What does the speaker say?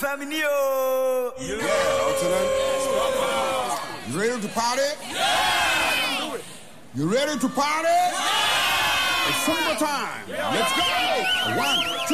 family, oh. Yeah, you ready to party? Yeah. You ready to party? Yeah. It's summertime. Let's go. 1, 2.